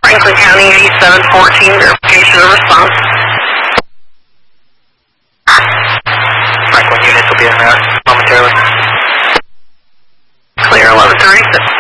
Franklin County 8714, verification of response. Franklin units will be in there momentarily. Clear 1136.